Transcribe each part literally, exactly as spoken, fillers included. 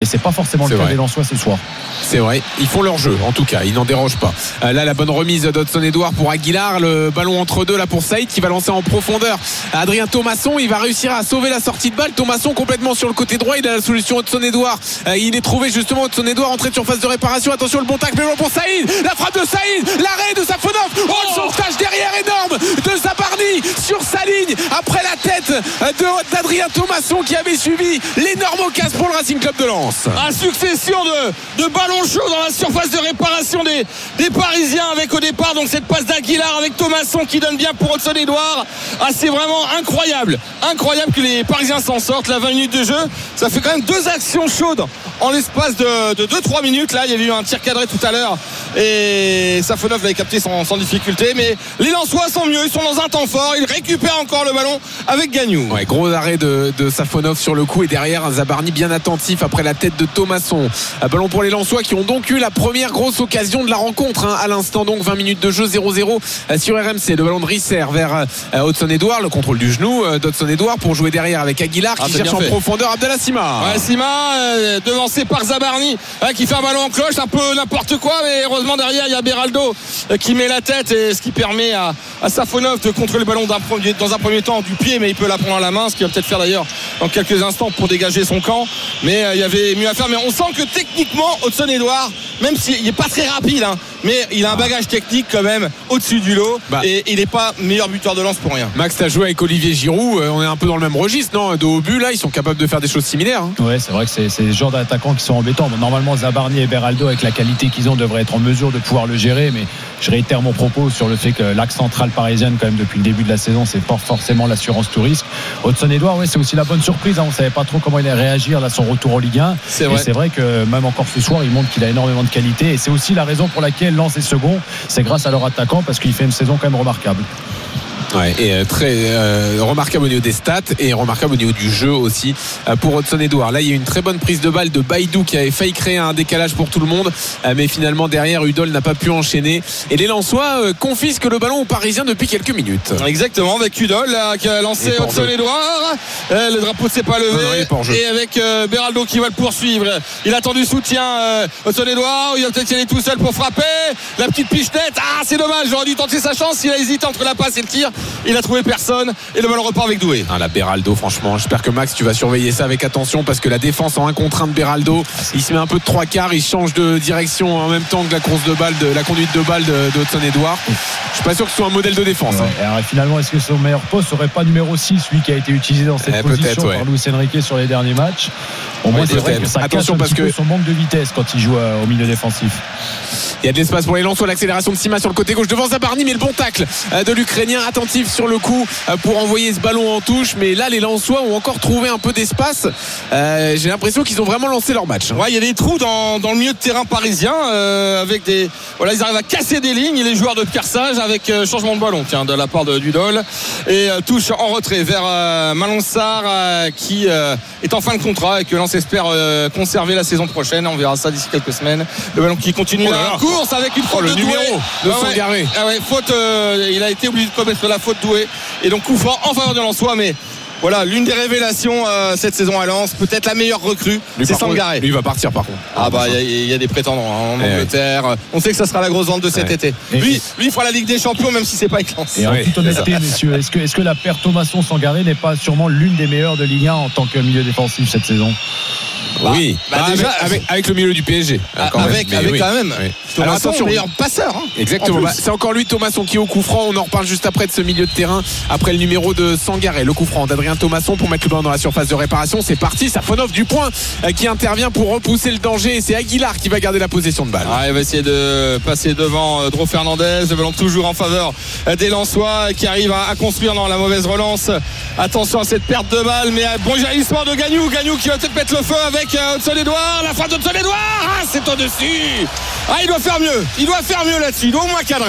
c'est pas forcément c'est le cas vrai. des Lensois ce soir. C'est vrai, ils font leur jeu en tout cas, ils n'en dérogent pas. Euh, là la bonne remise d'Hudson-Edouard pour Aguilar, le ballon entre deux là pour Saïd qui va lancer en profondeur Adrien Thomasson, il va réussir à sauver la sortie de balle. Thomasson complètement sur le côté droit, il a la solution Hudson-Edouard, euh, il est trouvé justement Hudson-Edouard entrée de surface de réparation, attention le bon tacle, le ballon pour Saïd, la frappe de Saïd, l'arrêt de Safonov, oh, le sauvetage derrière énorme de Zabarni sur sa ligne après la tête de, d'Adrien Thomasson qui avait suivi l'énorme occasion pour le Racing Club de Lens. À succession de, de ballons chauds dans la surface de réparation des, des Parisiens avec au départ donc cette passe d'Aguilar avec Thomasson qui donne bien pour Hudson-Edouard. Ah, c'est vraiment incroyable, incroyable que les Parisiens s'en sortent. Là, vingt minutes de jeu, ça fait quand même deux actions chaudes en l'espace de, de deux trois minutes. Là, il y avait eu un tir cadré tout à l'heure et Safonov l'avait capté sans, sans difficulté. Mais les Lensois sont mieux, ils sont dans un temps fort, ils récupèrent encore le ballon avec Gagnou. Ouais, gros arrêt de, de Safonov sur le coup et derrière Zabarni bien attentif après la tête de Thomasson. Un ballon pour les Lensois qui ont donc eu la première grosse occasion de la rencontre hein. À l'instant donc vingt minutes de jeu, zéro zéro sur R M C. Le ballon de Risser vers euh, Hudson-Edouard, le contrôle du genou euh, d'Hudson-Edouard pour jouer derrière avec Aguilar qui ah, cherche en profondeur Abdallah Sima. Ouais, Sima euh, devancé par Zabarni euh, qui fait un ballon en cloche, un peu n'importe quoi, mais heureusement derrière il y a Beraldo euh, qui met la tête et ce qui permet à, à Safonov de contrôler le ballon d'un premier, dans un premier temps du pied, mais il peut la prendre à la main, ce qu'il va peut-être faire d'ailleurs dans quelques instants pour dégager son camp. Mais euh, il y avait mieux à faire, mais on sent que techniquement Hudson-Edouard, même s'il n'est pas très rapide hein, mais il a un bagage technique quand même au-dessus du lot bah. Et il n'est pas meilleur buteur de Lens pour rien. Max, tu as joué avec Olivier Giroud, on est un peu dans le même registre, non? De haut but là, ils sont capables de faire des choses similaires hein. Ouais, c'est vrai que c'est, c'est des genres d'attaquants qui sont embêtants. Normalement Zabarni et Beraldo avec la qualité qu'ils ont devraient être en mesure de pouvoir le gérer, mais je réitère mon propos sur le fait que l'axe central parisienne quand même depuis le début de la saison c'est pas forcément l'assurance tout risque. Hudson-Edouard, ouais, c'est aussi la bonne surprise hein. On savait pas trop comment il allait réagir là son retour en Ligue un. C'est et vrai. C'est vrai que même encore ce soir il montre qu'il a énormément de qualité et c'est aussi la raison pour laquelle Lens est second, c'est grâce à leur attaquant parce qu'il fait une saison quand même remarquable. Ouais, et euh, très euh, remarquable au niveau des stats et remarquable au niveau du jeu aussi euh, pour Hudson-Edouard. Là il y a eu une très bonne prise de balle de Baïdou qui avait failli créer un décalage pour tout le monde euh, mais finalement derrière Udol n'a pas pu enchaîner et les Lensois euh, confisquent le ballon aux Parisiens depuis quelques minutes. Exactement, avec Udol là, qui a lancé Hudson-Edouard, euh, le drapeau ne s'est pas levé non, non, et avec euh, Beraldo qui va le poursuivre, il attend du soutien euh, Hudson-Edouard, il va peut-être y aller tout seul pour frapper, la petite pichenette, ah c'est dommage, j'aurais dû tenter sa chance, il a hésité entre la passe et le tir. Il a trouvé personne et le ballon repart avec Doué. Ah, la Beraldo, franchement, j'espère que Max tu vas surveiller ça avec attention parce que la défense en un contre un de Beraldo, il se met un peu de trois quarts, il change de direction en même temps que la course de balle, de la conduite de balle de, de Hudson-Edouard. Je suis pas sûr que ce soit un modèle de défense. Ouais, hein. alors, finalement, est-ce que son meilleur poste serait pas numéro six, celui qui a été utilisé dans cette eh, position ouais. par Luis Enrique sur les derniers matchs? Au moins, ouais, c'est vrai que ça attention cache un parce petit que peu son manque de vitesse quand il joue euh, au milieu défensif. Il y a de l'espace pour les Lensois, l'accélération de Sima sur le côté gauche devant Zabarni, mais le bon tacle de l'Ukrainien attentif sur le coup pour envoyer ce ballon en touche. Mais là les Lensois ont encore trouvé un peu d'espace. euh, j'ai l'impression qu'ils ont vraiment lancé leur match. Ouais, il y a des trous dans, dans le milieu de terrain parisien euh, avec des voilà, ils arrivent à casser des lignes, les joueurs de Pierre Sage avec euh, changement de ballon tiens de la part de Dudol et euh, touche en retrait vers euh, Malon Sarr euh, qui euh, est en fin de contrat et que Lens espère euh, conserver la saison prochaine. On verra ça d'ici quelques semaines. Le ballon qui continue oh la course avec une faute oh, le de numéro Doué. de ah Sangaré. Ouais, ah ouais, faute euh, il a été obligé de commettre la faute Doué et donc coup franc en faveur de Lensois, mais voilà, l'une des révélations euh, cette saison à Lens, peut-être la meilleure recrue, lui, c'est Sangaré. Lui il va partir par contre. Ah bah il y, y a des prétendants hein, en eh Angleterre. Ouais. On sait que ça sera la grosse vente de cet ouais. été. Et lui, lui il fera la Ligue des Champions même si c'est pas avec Lens. Et en toute honnêteté, messieurs, est-ce que, est-ce que la paire Thomasson-Sangaré n'est pas sûrement l'une des meilleures de Ligue un en tant que milieu défensif cette saison? Bah, oui, bah, bah, déjà, avec, avec, avec le milieu du P S G. Ah, quand avec avec oui. quand même. Oui. Alors attention, meilleur passeur. Hein, exactement. Bah, c'est encore lui, Thomasson, qui est au coup franc. On en reparle juste après de ce milieu de terrain. Après le numéro de Sangaré, le coup franc d'Adrien Thomasson pour mettre le ballon dans la surface de réparation. C'est parti. Safonov du point euh, qui intervient pour repousser le danger. Et c'est Aguilar qui va garder la possession de balle. Ah, il va essayer de passer devant euh, Dro Fernandez. Le ballon toujours en faveur euh, des Lensois qui arrivent à, à construire dans la mauvaise relance. Attention à cette perte de balle, mais euh, bon jaillissement de Gagnou. Gagnou qui va peut-être mettre le feu avec euh, Hudson-Edouard. La frappe d'Hudson-Edouard, ah, c'est au-dessus. Ah, il doit faire mieux. Il doit faire mieux là-dessus. Il doit au moins cadrer.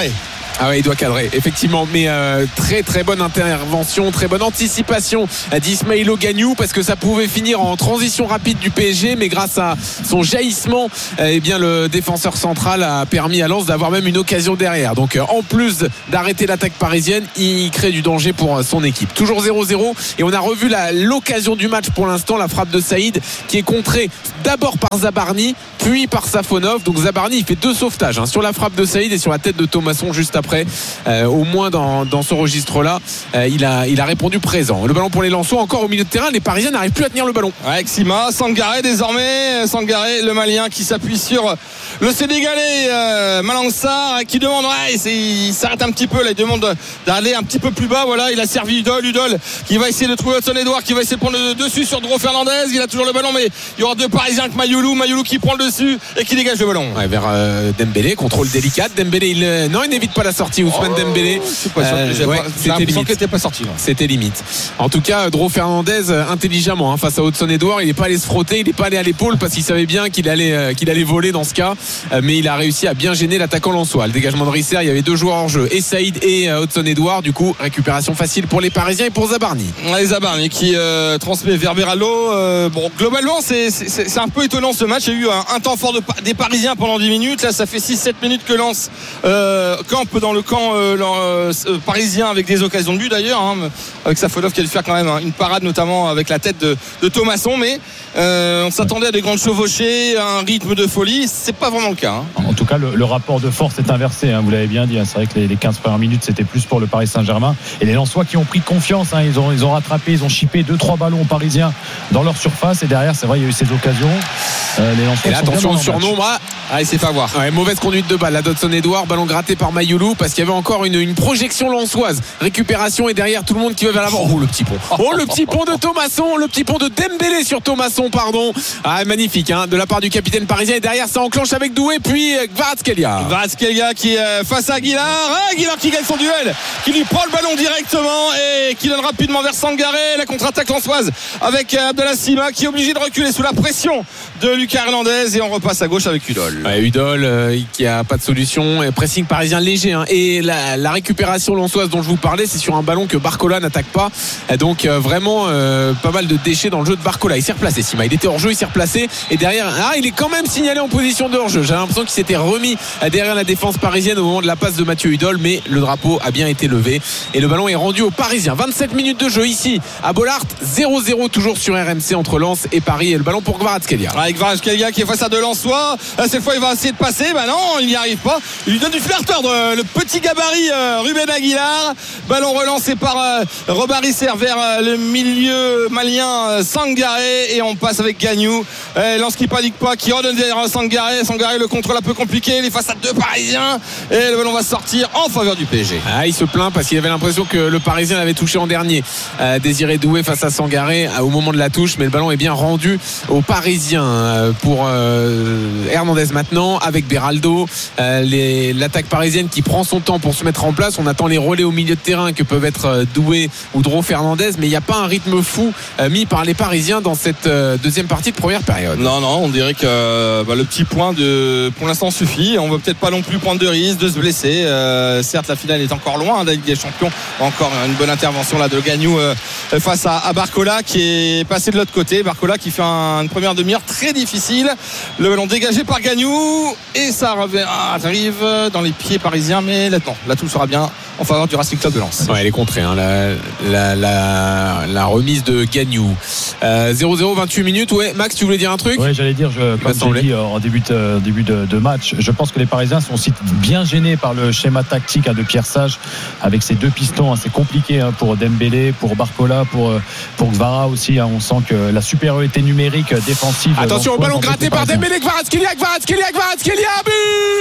Ah ouais, il doit cadrer, effectivement. Mais euh, très très bonne intervention, très bonne anticipation d'Ismaïlo Gagnou, parce que ça pouvait finir en transition rapide du P S G, mais grâce à son jaillissement, eh bien le défenseur central a permis à Lens d'avoir même une occasion derrière. Donc euh, en plus d'arrêter l'attaque parisienne, il crée du danger pour son équipe. Toujours zéro zéro, et on a revu la, l'occasion du match pour l'instant, la frappe de Saïd qui est contrée d'abord par Zabarni, puis par Safonov. Donc Zabarni il fait deux sauvetages hein, sur la frappe de Saïd et sur la tête de Thomasson juste après. Euh, au moins dans, dans ce registre là euh, il, a, il a répondu présent. Le ballon pour les Lensois encore au milieu de terrain, les Parisiens n'arrivent plus à tenir le ballon. Avec Sima, Sangaré désormais, Sangaré le Malien qui s'appuie sur le Sénégalais euh, Malang Sarr qui demande, ouais, il s'arrête un petit peu là, il demande d'aller un petit peu plus bas. Voilà, il a servi Udol, Udol qui va essayer de trouver Hudson Edouard, qui va essayer de prendre le dessus sur Dro Fernandez. Il a toujours le ballon, mais il y aura deux Parisiens avec Mayoulou, Mayoulou qui prend le dessus et qui dégage le ballon. Ouais, vers euh, Dembélé, contrôle délicat. Dembélé, il, euh, non, il n'évite pas la sortie. Ousmane oh, Dembélé, c'est pas sûr, euh, j'ai, ouais, pas, j'ai l'impression qu'il n'était pas sorti. Là. C'était limite. En tout cas, Dro Fernandez intelligemment hein, face à Hudson Edouard, il n'est pas allé se frotter, il n'est pas allé à l'épaule parce qu'il savait bien qu'il allait euh, qu'il allait voler dans ce cas, euh, mais il a réussi à bien gêner l'attaquant lensois. Le dégagement de Risser, il y avait deux joueurs en jeu, et Saïd et euh, Hudson Edouard. Du coup, récupération facile pour les Parisiens et pour Zabarni. Les Zabarni qui euh, transmet vers Beraldo. Euh, bon, globalement, c'est, c'est, c'est un peu étonnant ce match. Il y a eu un, un temps fort de, des Parisiens pendant dix minutes. Là, ça fait six sept minutes que Lens euh, campe dans le camp euh, euh, parisien avec des occasions de but d'ailleurs, hein, avec Safonov qui a dû faire quand même une parade, notamment avec la tête de, de Thomasson. Mais euh, on s'attendait à des grandes chevauchées, à un rythme de folie. C'est pas vraiment le cas. Hein. En tout cas, le, le rapport de force est inversé. Hein, vous l'avez bien dit. Hein, c'est vrai que les, les quinze premières minutes, c'était plus pour le Paris Saint-Germain. Et les Lensois qui ont pris confiance. Hein, ils ont, ils ont rattrapé, ils ont chippé deux trois ballons parisiens dans leur surface. Et derrière, c'est vrai, il y a eu ces occasions. Euh, les Lensois et là, attention au surnombre. Ah, ah, il s'est fait avoir. Ouais, mauvaise conduite de balle. La Hudson Edouard, ballon gratté par Mayoulou parce qu'il y avait encore une, une projection lensoise. Récupération et derrière tout le monde qui va vers l'avant. Oh le petit pont. Oh le petit pont de Thomasson, le petit pont de Dembélé sur Thomasson, pardon. Ah magnifique hein, de la part du capitaine parisien. Et derrière ça enclenche avec Doué puis Kvaratskhelia. Kvaratskhelia qui est face à Aguilar. Ah, Aguilar qui gagne son duel, qui lui prend le ballon directement et qui donne rapidement vers Sangaré. La contre-attaque lensoise avec Abdallah Sima qui est obligé de reculer sous la pression de Lucas Hernandez et on repasse à gauche avec Udol. Ouais, Udol euh, qui a pas de solution. Pressing parisien léger hein. Et la, la récupération lensoise dont je vous parlais, c'est sur un ballon que Barcola n'attaque pas. Donc euh, vraiment euh, pas mal de déchets dans le jeu de Barcola. Il s'est replacé Sima, il était hors jeu, il s'est replacé et derrière ah il est quand même signalé en position de hors jeu. J'ai l'impression qu'il s'était remis derrière la défense parisienne au moment de la passe de Mathieu Udol, mais le drapeau a bien été levé et le ballon est rendu aux Parisiens. vingt-sept minutes de jeu ici à Bollaert, zéro zéro toujours sur R M C entre Lens et Paris et le ballon pour Kvaratskhelia. Avec Kvaratskhelia qui est face à deux Lensois. Cette fois il va essayer de passer, bah non il n'y arrive pas. Il lui donne du flirteur de le petit gabarit euh, Ruben Aguilar. Ballon relancé par euh, Robert Risser vers euh, le milieu malien euh, Sangaré et on passe avec Gagnou. Euh, Lens qui panique pas, qui redonne derrière Sangaré. Sangaré le contrôle un peu compliqué, il est face à deux Parisiens et le ballon va sortir en faveur du P S G. Ah, il se plaint parce qu'il avait l'impression que le Parisien l'avait touché en dernier. Euh, Désiré Doué face à Sangaré euh, au moment de la touche, mais le ballon est bien rendu aux Parisiens euh, pour euh, Hernandez maintenant avec Beraldo. Euh, les, l'attaque parisienne qui prend son temps pour se mettre en place. On attend les relais au milieu de terrain que peuvent être euh, Doué ou Dro Fernandez, mais il n'y a pas un rythme fou euh, mis par les Parisiens dans cette euh, deuxième partie de première période. Non, non, on dirait que bah, le petit point de, pour l'instant suffit. On ne veut peut-être pas non plus prendre de risque de se blesser. Euh, certes, la finale est encore loin hein, de la Ligue des Champions. Encore une bonne intervention là de Gagnou euh, face à, à Barcola qui est passé de l'autre côté. Barcola qui fait un, une première demi-heure très difficile. Le ballon dégagé par Gagnou et ça arrive dans les pieds parisiens, mais là, non, là tout sera bien en faveur du Racing Club de Lens. Ouais, elle est contrée hein, la, la, la, la remise de Gagnou. euh, zéro zéro vingt-huit minutes. Ouais, Max, tu voulais dire un truc? Oui, j'allais dire, je, comme j'ai dit en début, de, début de, de match, je pense que les Parisiens sont aussi bien gênés par le schéma tactique hein, de Pierre Sage avec ses deux pistons. Hein, c'est compliqué hein, pour Dembélé, pour Barcola, pour, pour Kvara aussi. Hein, on sent que la supériorité numérique défensive. Attention au ballon gratté par Dembélé. Kvaratskhelia, Kvaratskhelia, Kvaratskhelia, but!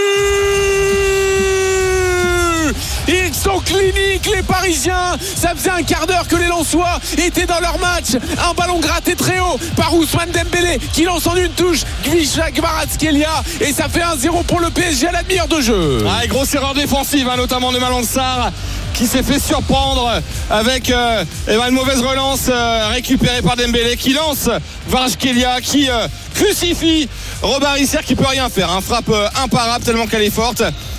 Ils sont cliniques les Parisiens. Ça faisait un quart d'heure que les Lensois étaient dans leur match. Un ballon gratté très haut par Ousmane Dembélé qui lance en une touche Gvisha Kvaratskhelia et ça fait un zéro pour le P S G à la demi-heure de jeu. Ah, grosse erreur défensive hein, notamment de Malang Sarr qui s'est fait surprendre avec euh, eh ben, une mauvaise relance euh, récupérée par Dembélé qui lance Kvaratskhelia qui euh, crucifie Robert Risser qui peut rien faire. Un hein, frappe euh, imparable tellement qu'elle est forte.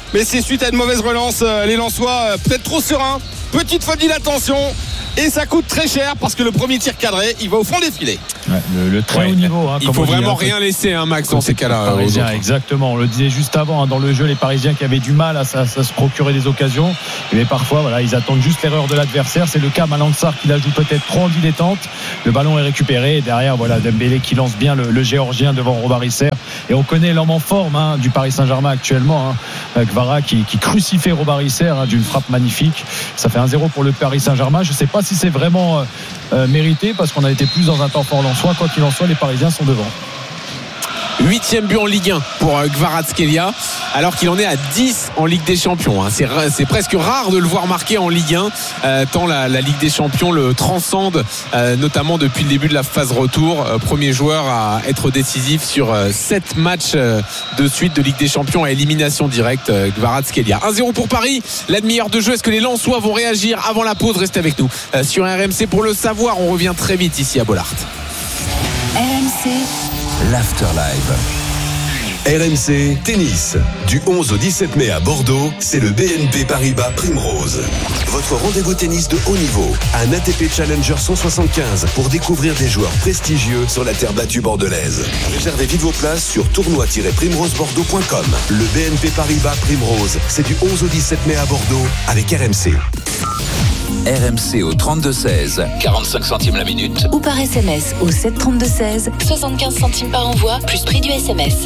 mais c'est suite à une mauvaise relance. Les Lensois peut-être trop sereins, petite faute d'attention. Et ça coûte très cher parce que le premier tir cadré, il va au fond des filets. Ouais, le, le très ouais. haut niveau. Hein, il faut vraiment dit, rien hein, laisser, hein, Max, dans ces cas-là. Parisien, exactement. On le disait juste avant, hein, dans le jeu, les Parisiens qui avaient du mal à, à, à se procurer des occasions. Mais parfois, voilà, ils attendent juste l'erreur de l'adversaire. C'est le cas Malang Sarr qui la joue peut-être trop en dilettante. Le ballon est récupéré. Et derrière, voilà, Dembélé qui lance bien le, le Géorgien devant Robert Isser. Et on connaît l'homme en forme hein, du Paris Saint-Germain actuellement. Hein, Kvara qui, qui crucifie Robert Isser hein, d'une frappe magnifique. Ça fait un zéro pour le Paris Saint-Germain. Je ne sais pas si c'est vraiment euh, euh, mérité parce qu'on a été plus dans un temps fort lensois. Quoi qu'il en soit, les Parisiens sont devant. Huitième but en Ligue un pour Kvaratskhelia, alors qu'il en est à dix en Ligue des Champions. C'est, c'est presque rare de le voir marquer en Ligue un, euh, tant la, la Ligue des Champions le transcende, euh, notamment depuis le début de la phase retour. Euh, premier joueur à être décisif sur euh, sept matchs euh, de suite de Ligue des Champions à élimination directe. euh, Kvaratskhelia. un zéro pour Paris, la demi-heure de jeu. Est-ce que les Lensois vont réagir avant la pause? Restez avec nous euh, sur R M C pour le savoir. On revient très vite ici à Bollaert. R M C l'Afterlive. R M C Tennis. Du onze au dix-sept mai à Bordeaux, c'est le B N P Paribas Primrose. Votre rendez-vous tennis de haut niveau. Un A T P Challenger cent soixante-quinze pour découvrir des joueurs prestigieux sur la terre battue bordelaise. Réservez vite vos places sur tournoi tiret primrose bordeaux point com. Le B N P Paribas Primrose, c'est du onze au dix-sept mai à Bordeaux avec R M C. R M C au trente-deux seize, quarante-cinq centimes la minute. Ou par S M S au sept trente-deux seize, soixante-quinze centimes par envoi, plus prix du S M S.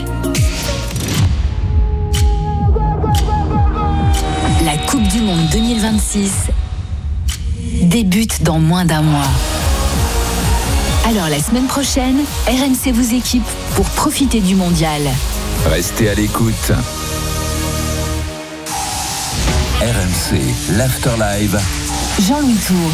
La Coupe du Monde deux mille vingt-six débute dans moins d'un mois. Alors la semaine prochaine, R M C vous équipe pour profiter du mondial. Restez à l'écoute. R M C, l'Afterlive. Jean-Louis Tour.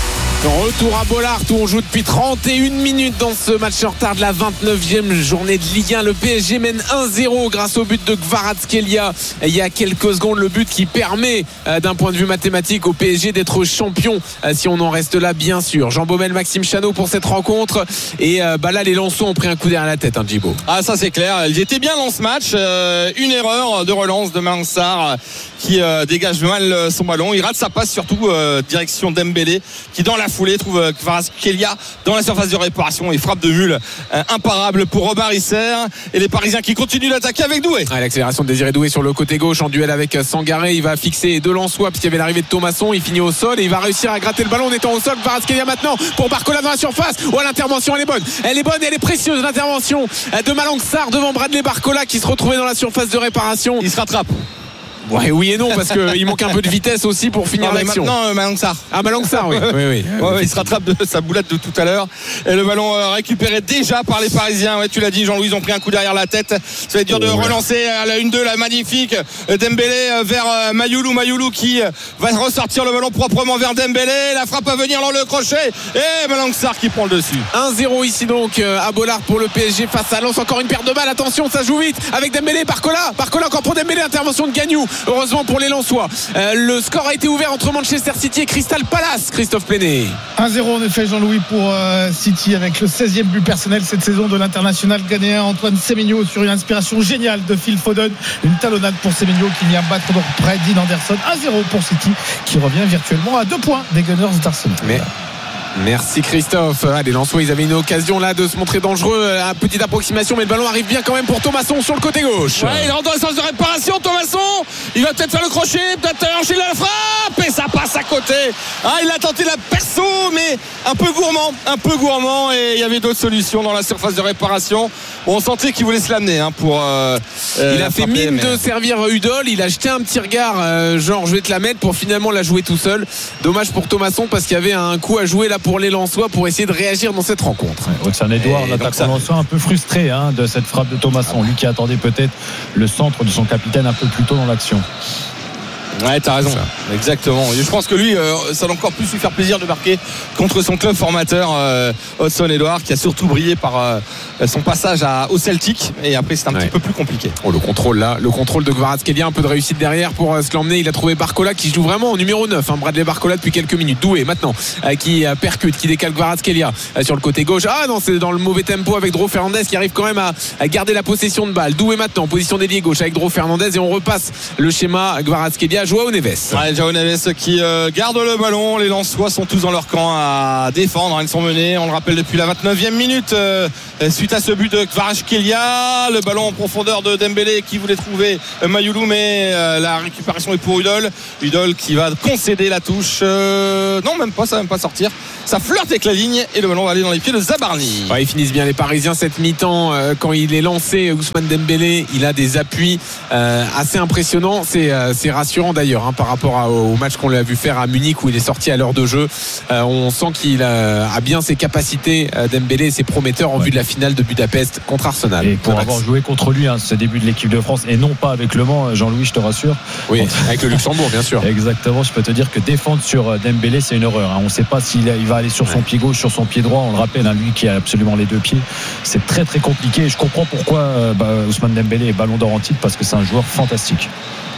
Retour à Bollaert où on joue depuis trente et une minutes dans ce match en retard de la vingt-neuvième journée de Ligue un. Le P S G mène un zéro grâce au but de Kvaratskhelia il y a quelques secondes. Le but qui permet d'un point de vue mathématique au P S G d'être champion si on en reste là, bien sûr. Jean Baumel, Maxime Chanot pour cette rencontre. Et bah là, les Lensois ont pris un coup derrière la tête, hein, Djibo. Ah, ça c'est clair. Ils étaient bien dans ce match. Euh, une erreur de relance de Malang Sarr qui euh, dégage mal son ballon. Il rate sa passe, surtout euh, direction Dembélé qui dans la foulée trouve Kvaratskhelia dans la surface de réparation et frappe de mule euh, imparable pour Robert Isser et les Parisiens qui continuent d'attaquer avec Doué. Ah, l'accélération de Désiré Doué sur le côté gauche en duel avec Sangaré. Il va fixer deux Lensois puisqu'il y avait l'arrivée de Thomasson. Il finit au sol et il va réussir à gratter le ballon en étant au sol. Kvaratskhelia maintenant pour Barcola dans la surface. Oh, l'intervention elle est bonne, elle est bonne et elle est précieuse, l'intervention de Malang Sarr devant Bradley Barcola qui se retrouvait dans la surface de réparation. Il se rattrape. Ouais, oui et non, parce qu'il manque un peu de vitesse aussi pour finir non, l'action. Maintenant, euh, Malang Sarr. Ah, Malang Sarr, oui. oui, oui. Ouais, ouais, il se rattrape de sa boulette de tout à l'heure. Et le ballon euh, récupéré déjà par les Parisiens. Ouais, tu l'as dit, Jean-Louis, ils ont pris un coup derrière la tête. Ça va être dur de ouais. relancer à la une deux, la magnifique. Dembélé euh, vers euh, Mayoulou. Mayoulou qui euh, va ressortir le ballon proprement vers Dembélé. La frappe à venir dans le crochet. Et Malang Sarr qui prend le dessus. un zéro ici donc euh, à Bollaert pour le P S G face à Lens. Encore une perte de balle. Attention, ça joue vite avec Dembélé. Barcola. Barcola encore pour Dembélé. Intervention de Gagnou. Heureusement pour les Lensois. Euh, le score a été ouvert entre Manchester City et Crystal Palace. Christophe Plenet. un zéro en effet, Jean-Louis, pour euh, City avec le seizième but personnel cette saison de l'international ghanéen Antoine Semenyo sur une inspiration géniale de Phil Foden. Une talonnade pour Semenyo qui vient battre donc près d'Dean Anderson. un zéro pour City qui revient virtuellement à deux points des Gunners d'Arsenal. Mais... Merci Christophe. Ah, les Lensois, ils avaient une occasion là de se montrer dangereux à petite approximation, mais le ballon arrive bien quand même pour Thomasson sur le côté gauche. Ouais, il rentre dans le sens de réparation, Thomasson. Il va peut-être faire le crochet, peut-être enchaîner la frappe et ça passe à côté. Ah, il a tenté la perso, mais un peu gourmand, un peu gourmand et il y avait d'autres solutions dans la surface de réparation. Bon, on sentait qu'il voulait se l'amener hein, pour. Euh, il a fait frapper, mine mais... de servir Udol. Il a jeté un petit regard, euh, genre je vais te la mettre pour finalement la jouer tout seul. Dommage pour Thomasson parce qu'il y avait un coup à jouer là pour les Lensois pour essayer de réagir dans cette rencontre. Ouais, Oxane-Edouard, l'attaquant Lensois, un peu frustré hein, de cette frappe de Thomasson. Lui qui attendait peut-être le centre de son capitaine un peu plus tôt dans l'action. Ouais, t'as raison. Ça. Exactement. Je pense que lui, euh, ça va encore plus lui faire plaisir de marquer contre son club formateur, euh, Hudson Edouard, qui a surtout brillé par euh, son passage à, au Celtic. Et après, c'est un ouais. petit peu plus compliqué. Oh, le contrôle là, le contrôle de Kvaratskhelia, un peu de réussite derrière pour euh, se l'emmener. Il a trouvé Barcola qui joue vraiment en numéro neuf. Hein, Bradley Barcola depuis quelques minutes. Doué maintenant, euh, qui euh, percute, qui décale Kvaratskhelia euh, sur le côté gauche. Ah non, c'est dans le mauvais tempo avec Dro Fernandez qui arrive quand même à, à garder la possession de balle. Doué maintenant, position d'ailier gauche avec Dro Fernandez et on repasse le schéma Kvaratskhelia. Joao Neves. Ouais, Joao Neves qui euh, garde le ballon. Les Lensois sont tous dans leur camp à défendre. Ils sont menés, on le rappelle, depuis la vingt-neuvième minute euh, suite à ce but de Kvaratskhelia. Le ballon en profondeur de Dembélé qui voulait trouver euh, Mayoulou, mais euh, la récupération est pour Udol. Udol qui va concéder la touche. Euh, non, même pas, ça va même pas sortir. Ça flirte avec la ligne et le ballon va aller dans les pieds de Zabarni. Ouais, ils finissent bien les Parisiens cette mi-temps. Euh, quand il est lancé, Ousmane Dembélé, il a des appuis euh, assez impressionnants. C'est, euh, c'est rassurant d'ailleurs hein, par rapport à, au match qu'on l'a vu faire à Munich où il est sorti à l'heure de jeu. Euh, on sent qu'il a, a bien ses capacités. Euh, Dembélé, c'est prometteur en ouais. vue de la finale de Budapest contre Arsenal. Et pour avoir joué contre lui, hein, ce début de l'équipe de France, et non pas avec Le Mans, Jean-Louis, je te rassure. Oui, avec le Luxembourg, bien sûr. Exactement. Je peux te dire que défendre sur Dembélé, c'est une horreur. Hein. On ne sait pas s'il il va aller sur son ouais. pied gauche, sur son pied droit. On le rappelle, hein, lui qui a absolument les deux pieds. C'est très très compliqué. Je comprends pourquoi euh, bah, Ousmane Dembélé est ballon d'or en titre, parce que c'est un joueur fantastique.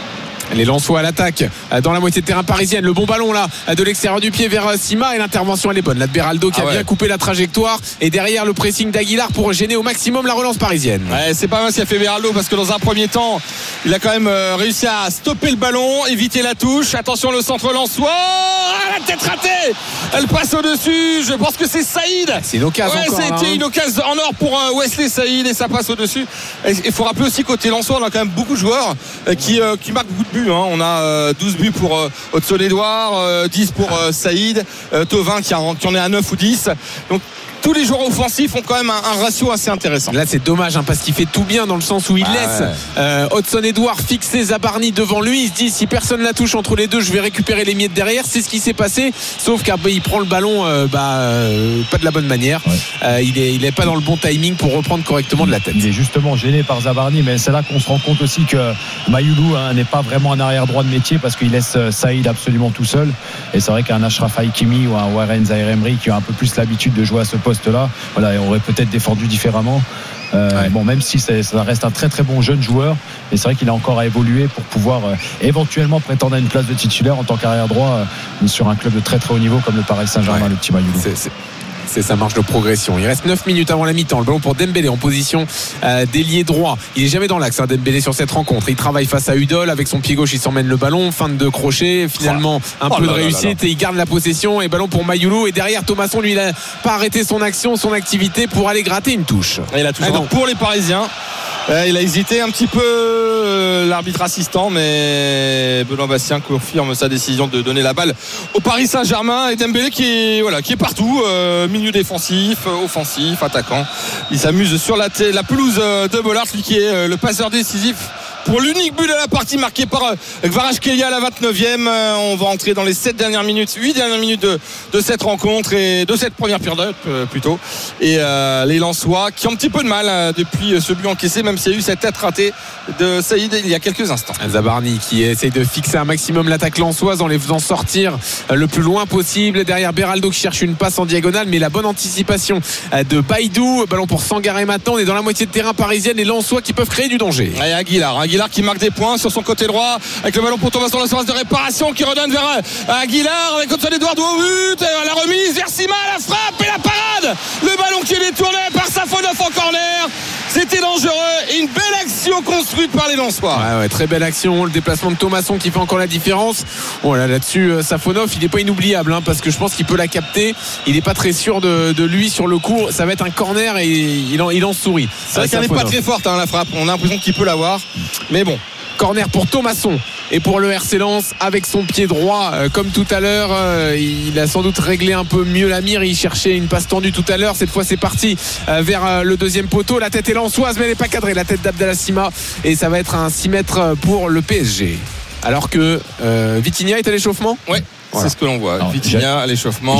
Les Lensois à l'attaque dans la moitié de terrain parisienne. Le bon ballon là de l'extérieur du pied vers Sima et l'intervention elle est bonne. Là de Beraldo qui ah a ouais. bien coupé la trajectoire et derrière le pressing d'Aguilar pour gêner au maximum la relance parisienne. Ouais, c'est pas mal ce qu'a fait Beraldo parce que dans un premier temps il a quand même réussi à stopper le ballon, éviter la touche. Attention le centre Lensois, ah, la tête ratée, elle passe au-dessus. Je pense que c'est Saïd. C'est une occasion. Ouais, encore, c'était hein. une occasion en or pour Wesley Saïd et ça passe au-dessus. Il faut rappeler aussi côté Lensois on a quand même beaucoup de joueurs qui, qui marquent beaucoup de buts. Hein. On a euh, douze buts pour euh, Hudson Edouard, euh, dix pour euh, Saïd, euh, Thauvin qui, a, qui en est à neuf ou dix. Donc tous les joueurs offensifs ont quand même un, un ratio assez intéressant. Là c'est dommage hein, parce qu'il fait tout bien dans le sens où il ah laisse ouais. euh, Hudson Edouard fixer Zabarni devant lui. Il se dit si personne la touche entre les deux je vais récupérer les miettes derrière. C'est ce qui s'est passé, sauf qu'il prend le ballon euh, bah, euh, pas de la bonne manière. ouais. euh, il est, il est pas dans le bon timing pour reprendre correctement de la tête. Il est justement gêné par Zabarni, mais c'est là qu'on se rend compte aussi que Mayoulou hein, n'est pas vraiment un arrière droit de métier parce qu'il laisse Saïd absolument tout seul. Et c'est vrai qu'un Achraf Hakimi ou un Warren Zaïre-Emery qui a un peu plus l'habitude de jouer à ce poste là, voilà, et aurait peut-être défendu différemment. Euh, ouais. Bon, même si c'est, ça reste un très très bon jeune joueur, mais c'est vrai qu'il a encore à évoluer pour pouvoir euh, éventuellement prétendre à une place de titulaire en tant qu'arrière droit euh, sur un club de très très haut niveau comme le Paris Saint-Germain, ouais. le petit Mayoulou. C'est, c'est... C'est sa marge de progression. Il reste neuf minutes avant la mi-temps. Le ballon pour Dembélé en position euh, d'ailier droit. Il est jamais dans l'axe, hein, Dembélé sur cette rencontre. Il travaille face à Udol avec son pied gauche. Il s'emmène le ballon. Fin de crochet. Finalement, un oh peu de réussite là là. Et il garde la possession. Et ballon pour Mayoulou. Et derrière, Thomasson, lui, il n'a pas arrêté son action, son activité pour aller gratter une touche. Et la touche ah, pour les Parisiens. Euh, il a hésité un petit peu euh, l'arbitre assistant, mais Benoît Bastien confirme sa décision de donner la balle au Paris Saint-Germain. Et Dembélé qui est, voilà, qui est partout, euh, milieu défensif, offensif, attaquant. Il s'amuse sur la, t- la pelouse de Bollard, lui qui est euh, le passeur décisif pour l'unique but de la partie marqué par Kvaratskhelia à la vingt-neuvième. On va entrer dans les sept dernières minutes, huit dernières minutes de, de cette rencontre et de cette première période plutôt. Et euh, les Lensois qui ont un petit peu de mal euh, depuis ce but encaissé, même s'il y a eu cette tête ratée de Saïd il y a quelques instants. Zabarni qui essaye de fixer un maximum l'attaque lensoise en les faisant sortir le plus loin possible. Derrière Beraldo qui cherche une passe en diagonale, mais la bonne anticipation de Baïdou. Ballon pour Sangaré maintenant. On est dans la moitié de terrain parisienne. Les Lensois qui peuvent créer du danger. Et Aguilar, Aguilar qui marque des points sur son côté droit avec le ballon pour Thomas dans la surface de réparation qui redonne vers Aguilar avec Hudson Edouard au but, la remise vers Sima, la frappe et la parade, le ballon qui est détourné par Safonov en corner. C'était dangereux et une belle action construite par les Lensois. Ouais, ouais, très belle action. Le déplacement de Thomasson qui fait encore la différence. Bon, là, là-dessus, Safonov, il n'est pas inoubliable hein, parce que je pense qu'il peut la capter. Il n'est pas très sûr de, de lui sur le coup. Ça va être un corner et il en, il en sourit. C'est vrai qu'elle n'est pas très forte hein, la frappe. On a l'impression qu'il peut l'avoir. Mais bon. Corner pour Thomasson et pour le R C Lens avec son pied droit euh, comme tout à l'heure. Euh, il a sans doute réglé un peu mieux la mire. Il cherchait une passe tendue tout à l'heure. Cette fois c'est parti euh, vers euh, le deuxième poteau. La tête est lensoise mais elle n'est pas cadrée. La tête d'Abdallah Sima et ça va être un six mètres pour le P S G. Alors que euh, Vitinha est à l'échauffement. Oui, voilà. C'est ce que l'on voit. Alors, Vitinha à l'échauffement.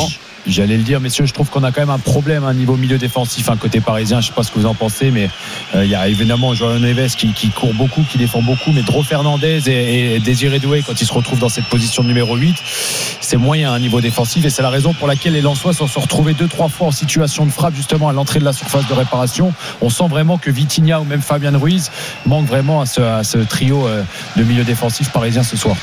J'allais le dire, messieurs, je trouve qu'on a quand même un problème à un niveau milieu défensif, un côté parisien. Je ne sais pas ce que vous en pensez, mais il euh, y a évidemment Joao Neves qui, qui court beaucoup, qui défend beaucoup, mais Dro Fernandez et, et Désiré Doué, quand ils se retrouvent dans cette position de numéro huit, c'est moyen à un niveau défensif, et c'est la raison pour laquelle les Lensois se sont retrouvés deux trois fois en situation de frappe justement à l'entrée de la surface de réparation. On sent vraiment que Vitinha ou même Fabian Ruiz manquent vraiment à ce, à ce trio de milieu défensif parisien ce soir.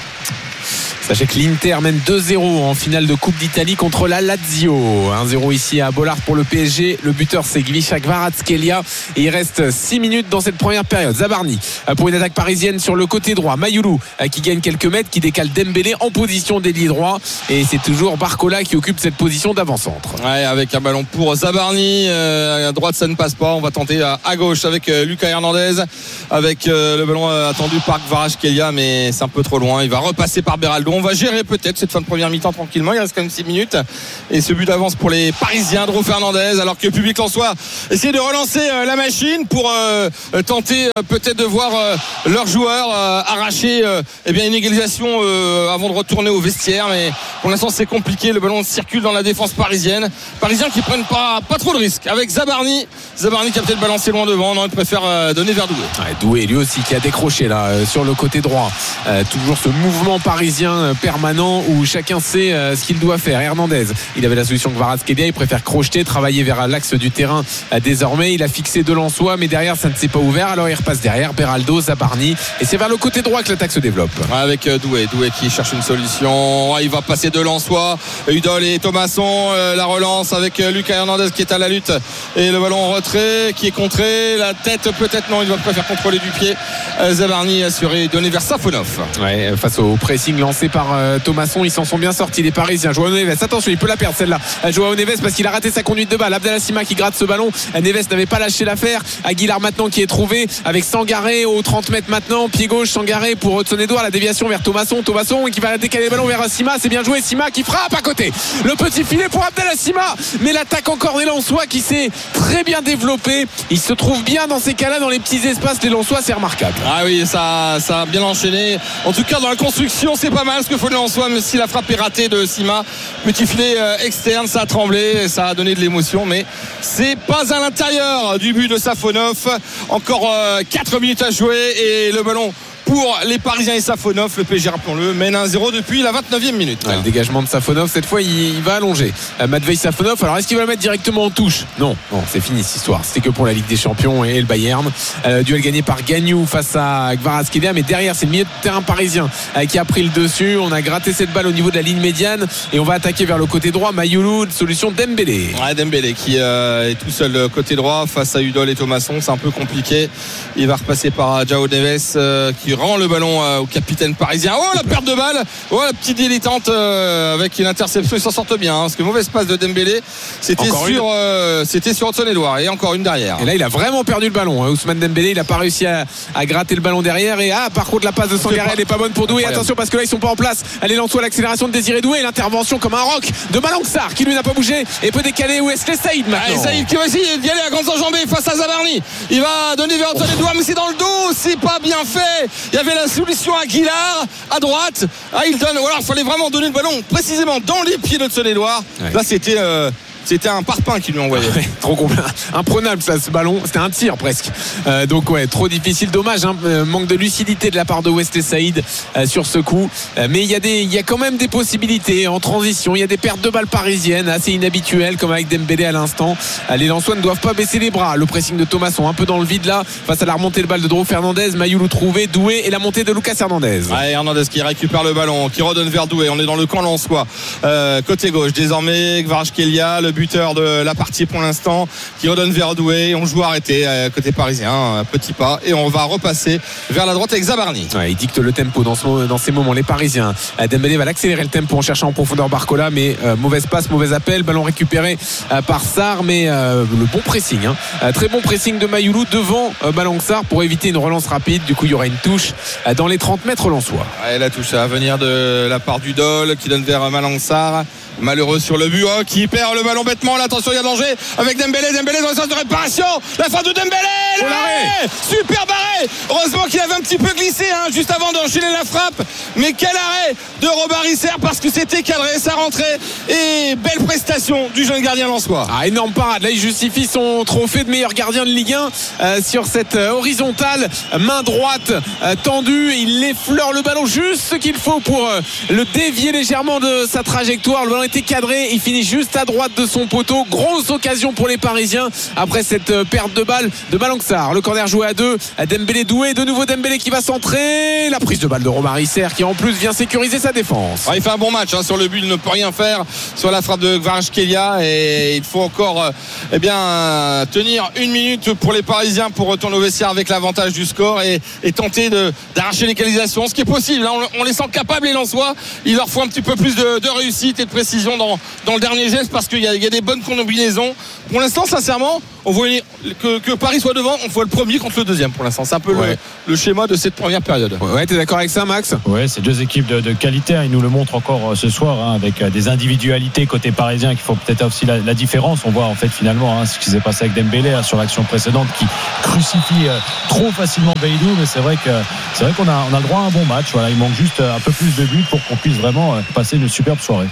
Sachez que l'Inter mène deux zéro en finale de Coupe d'Italie contre la Lazio. un zéro ici à Bollard pour le P S G. Le buteur, c'est Gvisha Kvaratskhelia. Et il reste six minutes dans cette première période. Zabarni pour une attaque parisienne sur le côté droit. Mayoulou qui gagne quelques mètres, qui décale Dembélé en position d'ailier droit. Et c'est toujours Barcola qui occupe cette position d'avant-centre. Ouais, avec un ballon pour Zabarni. Euh, à droite, ça ne passe pas. On va tenter à, à gauche avec euh, Lucas Hernandez. Avec euh, le ballon euh, attendu par Kvaratskhelia, mais c'est un peu trop loin. Il va repasser par Beraldo. On va gérer peut-être cette fin de première mi-temps tranquillement. Il reste quand même six minutes. Et ce but d'avance pour les Parisiens, Dro Fernandez, alors que le public lensois essaie de relancer euh, la machine pour euh, tenter euh, peut-être de voir euh, leurs joueurs euh, arracher euh, eh bien, une égalisation euh, avant de retourner au vestiaire. Mais pour l'instant, c'est compliqué. Le ballon circule dans la défense parisienne. Parisiens qui prennent pas, pas trop de risques. Avec Zabarni. Zabarni qui a peut-être balancé loin devant. Non, il préfère euh, donner vers Doué. Ouais, Doué, lui aussi, qui a décroché là euh, sur le côté droit. Euh, toujours ce mouvement parisien euh, permanent où chacun sait euh, ce qu'il doit faire. Hernandez, il avait la solution Kvaratskhelia, il préfère crocheter, travailler vers l'axe du terrain. Euh, désormais, il a fixé deux Lensois, mais derrière ça ne s'est pas ouvert, alors il repasse derrière. Beraldo, Zabarni, et c'est vers le côté droit que l'attaque se développe. Ouais, avec euh, Doué, Doué qui cherche une solution. Ouais, il va passer deux Lensois, Udol et Thomasson. Euh, la relance avec euh, Lucas Hernandez qui est à la lutte, et le ballon en retrait qui est contré. La tête peut-être, non, il va préférer contrôler du pied. euh, Zabarni assuré, donné vers Safonov. Ouais, face au pressing lancé par euh, Thomasson, ils s'en sont bien sortis les Parisiens. Joao Neves, attention, il peut la perdre celle-là. Joao Neves parce qu'il a raté sa conduite de balle. Abdallah Sima qui gratte ce ballon. Neves n'avait pas lâché l'affaire. Aguilar maintenant qui est trouvé avec Sangaré aux trente mètres maintenant. Pied gauche, Sangaré pour Hudson-Edouard. La déviation vers Thomasson. Thomasson qui va décaler le ballon vers Sima. C'est bien joué. Sima qui frappe à côté. Le petit filet pour Abdallah Sima. Mais l'attaque encore des Lensois qui s'est très bien développée. Il se trouve bien dans ces cas-là, dans les petits espaces. Les Lensois, c'est remarquable. Ah oui, ça, ça a bien enchaîné. En tout cas, dans la construction, c'est pas mal ce que faut le Lensois, même si la frappe est ratée de Sima. Petit filet euh, externe, ça a tremblé, ça a donné de l'émotion, mais c'est pas à l'intérieur du but de Safonov. Encore euh, quatre minutes à jouer et le ballon pour les Parisiens et Safonov. Le P S G, rappelons-le, mène un zéro depuis la vingt-neuvième minute. Ouais, le dégagement de Safonov, cette fois il, il va allonger. euh, Matvei Safonov, alors est-ce qu'il va le mettre directement en touche? Non, non, c'est fini cette histoire. C'était que pour la Ligue des Champions et le Bayern. euh, Duel gagné par Gagnou face à Kvaratskhelia, mais derrière c'est le milieu de terrain parisien euh, qui a pris le dessus. On a gratté cette balle au niveau de la ligne médiane et on va attaquer vers le côté droit. Mayoulou, solution Dembélé. Ouais, Dembélé qui euh, est tout seul côté droit face à Udol et Thomasson. C'est un peu compliqué. Il va repasser par Joao Neves euh, qui rend le ballon euh, au capitaine parisien. Oh, la perte de balle. Oh, la petite dilettante euh, avec une interception. Il s'en sortent bien, hein, parce que mauvaise passe de Dembélé. C'était encore sur euh, c'était sur Hudson-Edouard et encore une derrière. Et là il a vraiment perdu le ballon. Ousmane Dembélé, il a pas réussi à, à gratter le ballon derrière. Et ah, par contre la passe de Sangaré, elle est pas bonne pour Doué. Attention parce que là ils sont pas en place. Allez, Lensois, l'accélération de Désiré Doué, l'intervention comme un roc de Malang Sarr qui lui n'a pas bougé et peut décaler Wesley Saïd maintenant. Allez, Saïd qui va essayer d'y aller à grandes enjambées face à Zabarni. Il va donner vers Hudson-Edouard, mais c'est dans le dos, c'est pas bien fait. Il y avait la solution Aguilar à droite. Ah, il donne. Voilà, il fallait vraiment donner le ballon précisément dans les pieds de Hudson-Edouard. Ouais. Là, c'était. Euh, C'était un parpaing qui lui envoyait. Ouais, trop complet, imprenable ça, ce ballon. C'était un tir presque. Euh, donc ouais, trop difficile. Dommage, hein, manque de lucidité de la part de Wesley Saïd euh, sur ce coup. Euh, mais il y a des, il y a quand même des possibilités en transition. Il y a des pertes de balles parisiennes assez inhabituelles, comme avec Dembélé à l'instant. Euh, les Lensois ne doivent pas baisser les bras. Le pressing de Thomasson un peu dans le vide là, face à la remontée de balle de Dro Fernandez, Mayoulou trouvé, Doué et la montée de Lucas Hernandez. Ouais, Hernandez qui récupère le ballon, qui redonne vers Doué. On est dans le camp lensois. Euh, côté gauche, désormais Kvaratskhelia, le buteur de la partie pour l'instant, qui redonne vers Doué. On joue arrêté euh, côté parisien, un petit pas, et on va repasser vers la droite avec Zabarni. Ouais, il dicte le tempo dans, ce, dans ces moments, les Parisiens. euh, Dembélé va l'accélérer le tempo en cherchant en profondeur Barcola, mais euh, mauvaise passe, mauvais appel, ballon récupéré euh, par Sarr, mais euh, le bon pressing, hein. euh, très bon pressing de Mayoulou devant euh, Malang Sarr pour éviter une relance rapide. Du coup il y aura une touche euh, dans les trente mètres lensois. Ouais, la touche à venir de la part du Dol qui donne vers Malang Sarr. Malheureux sur le but, oh, qui perd le ballon bêtement. Là, attention, il y a danger avec Dembélé. Dembélé dans le sens de réparation. La fin de Dembélé. L'arrêt, super barré. Heureusement qu'il avait un petit peu glissé hein, juste avant d'enchaîner la frappe. Mais quel arrêt de Robert Risser parce que c'était cadré, ça rentrait et belle prestation du jeune gardien lensois. Ah, énorme parade, là il justifie son trophée de meilleur gardien de Ligue un euh, sur cette euh, horizontale, main droite euh, tendue, il effleure le ballon juste ce qu'il faut pour euh, le dévier légèrement de sa trajectoire. Le ballon était cadré, il finit juste à droite de son poteau. Grosse occasion pour les Parisiens après cette euh, perte de balle de Malang-Sarr. Le corner joué à deux, Dembélé doué, de nouveau Dembélé qui va centrer, la prise de balle de Robert Risser qui en plus vient sécuriser sa défense. Ah, il fait un bon match hein, sur le but, il ne peut rien faire sur la frappe de Kvaratskhelia et il faut encore euh, eh bien, euh, tenir une minute pour les Parisiens pour retourner au vestiaire avec l'avantage du score et, et tenter de, d'arracher l'égalisation, ce qui est possible hein. on, on les sent capables les Lensois, il leur faut un petit peu plus de, de réussite et de précision dans, dans le dernier geste parce qu'il y a, il y a des bonnes combinaisons. Pour l'instant sincèrement on voit que, que Paris soit devant, on voit le premier contre le deuxième pour l'instant, c'est un peu ouais. le, le schéma de cette première période. Ouais, ouais, t'es d'accord avec ça Max? Ouais, c'est deux équipes de, de qualité, ils nous le montrent encore ce soir hein, avec des individualités côté parisien qui font peut-être aussi la, la différence. On voit en fait finalement hein, ce qui s'est passé avec Dembélé hein, sur l'action précédente qui crucifie euh, trop facilement Beidou, mais c'est vrai que c'est vrai qu'on a, on a le droit à un bon match. Voilà, il manque juste un peu plus de buts pour qu'on puisse vraiment euh, passer une superbe soirée.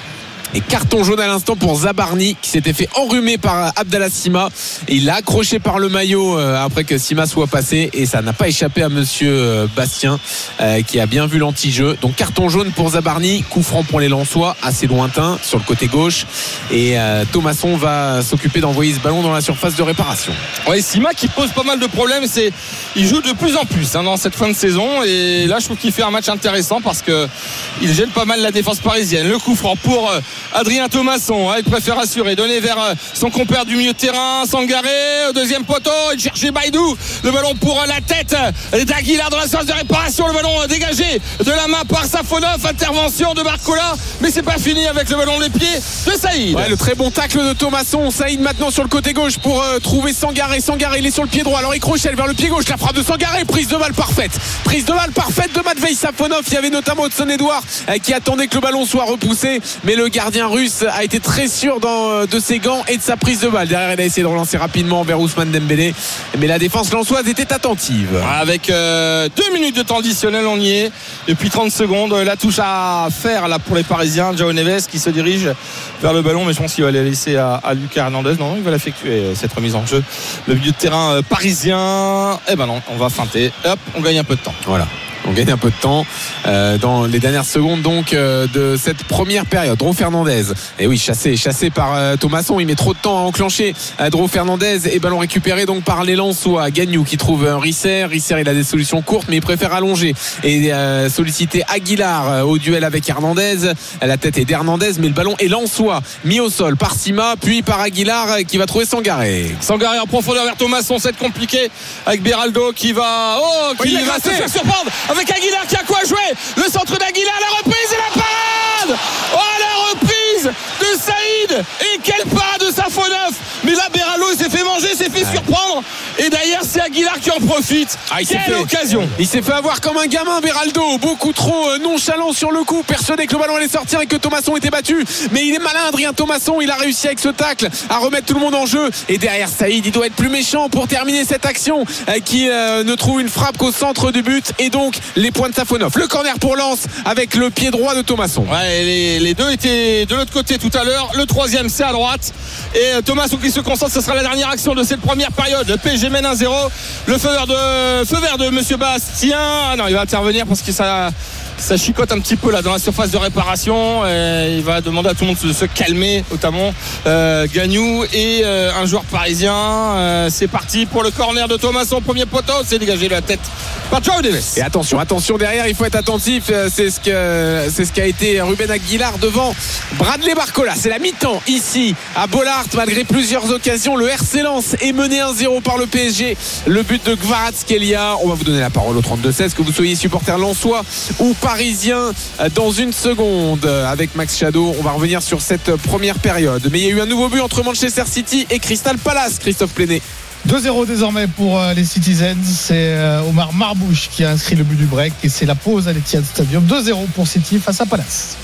Et carton jaune à l'instant pour Zabarni qui s'était fait enrhumer par Abdallah Sima et il l'a accroché par le maillot après que Sima soit passé et ça n'a pas échappé à monsieur Bastien euh, qui a bien vu l'anti-jeu. Donc carton jaune pour Zabarni, coup franc pour les Lensois assez lointain sur le côté gauche et euh, Thomasson va s'occuper d'envoyer ce ballon dans la surface de réparation. Ouais, Sima qui pose pas mal de problèmes, c'est, il joue de plus en plus hein, dans cette fin de saison et là je trouve qu'il fait un match intéressant parce que il gêne pas mal la défense parisienne. Le coup franc pour euh, Adrien Thomasson, hein, il préfère assurer, donner vers euh, son compère du milieu de terrain, Sangaré, au deuxième poteau, il cherchait Baïdou, le ballon pour euh, la tête d'Aguilar dans la surface de réparation, le ballon euh, dégagé de la main par Safonov, intervention de Barcola, mais c'est pas fini avec le ballon dans les pieds de Saïd. Ouais, le très bon tacle de Thomasson, Saïd maintenant sur le côté gauche pour euh, trouver Sangaré, Sangaré il est sur le pied droit, alors il crochelle vers le pied gauche, la frappe de Sangaré, prise de balle parfaite, prise de balle parfaite de Matvei Safonov, il y avait notamment Hudson-Edouard euh, qui attendait que le ballon soit repoussé, mais le gardien russe a été très sûr dans, de ses gants et de sa prise de balle. Derrière, il a essayé de relancer rapidement vers Ousmane Dembélé, mais la défense lensoise était attentive. Avec euh, deux minutes de temps additionnel, on y est. Depuis trente secondes, la touche à faire là pour les Parisiens. João Neves qui se dirige vers le ballon, mais je pense qu'il va la laisser à, à Lucas Hernandez. Non, non, il va l'effectuer cette remise en jeu. Le milieu de terrain euh, parisien. Eh ben non, on va feinter. Hop, on gagne un peu de temps. Voilà. On gagne un peu de temps euh, dans les dernières secondes donc euh, de cette première période. Dro Fernandez, et oui, chassé, chassé par euh, Thomasson, il met trop de temps à enclencher euh, Dro Fernandez et ballon récupéré donc par les Lensois. Gagnou qui trouve euh, Risser, Risser il a des solutions courtes mais il préfère allonger et euh, solliciter Aguilar euh, au duel avec Hernandez. La tête est d'Hernandez mais le ballon est Lensois, mis au sol par Sima puis par Aguilar euh, qui va trouver Sangaré. Sangaré en profondeur vers Thomasson, c'est compliqué avec Beraldo qui va oh, qui oh, va se faire surprendre avec Aguilar qui a quoi jouer, le centre d'Aguilar, la reprise et la parade, oh la reprise de Saïd et quelle parade de Safonov, mais là Beraldo il s'est fait manger, s'est fait ouais. surprendre et d'ailleurs c'est Aguilar qui en profite. Ah, il quelle s'est fait, occasion, il s'est fait avoir comme un gamin Beraldo, beaucoup trop euh, nonchalant sur le coup, persuadé que le ballon allait sortir et que Thomasson était battu, mais il est malin Adrien Thomasson, il a réussi avec ce tacle à remettre tout le monde en jeu et derrière Saïd il doit être plus méchant pour terminer cette action euh, qui euh, ne trouve une frappe qu'au centre du but et donc les points de Safonov. Le corner pour Lens avec le pied droit de Thomasson. Ouais, les, les deux étaient de l'autre côté tout à l'heure. Le troisième c'est à droite. Et Thomasson qui se concentre, ce sera la dernière action de cette première période. Le P S G mène un zéro. Le feu vert de, feu vert de monsieur Bastien. Ah non, il va intervenir parce que ça. Ça chicote un petit peu là dans la surface de réparation et il va demander à tout le monde de se calmer, notamment euh, Gagnou et euh, un joueur parisien. Euh, c'est parti pour le corner de Thomasson, premier poteau, c'est dégagé de la tête par João Neves. Et attention, attention derrière, il faut être attentif, c'est ce que c'est ce qu'a été Ruben Aguilar devant Bradley Barcola. C'est la mi-temps ici à Bollaert, malgré plusieurs occasions, le R C Lens est mené un zéro par le P S G. Le but de Kvaratskhelia. On va vous donner la parole au trente-deux seize, que vous soyez supporter lensois ou parisien dans une seconde avec Max Shadow. On va revenir sur cette première période, mais il y a eu un nouveau but entre Manchester City et Crystal Palace. Christophe Pléné. deux zéro désormais pour les Citizens. C'est Omar Marbouche qui a inscrit le but du break et c'est la pause à l'Etihad Stadium. deux zéro pour City face à Palace.